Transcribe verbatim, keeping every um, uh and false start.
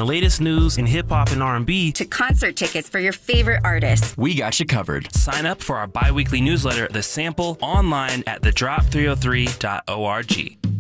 latest news in hip-hop and R and B to concert tickets for your favorite artists. We got you covered. Sign up for our bi-weekly newsletter, The Sample, online at the drop three oh three dot org.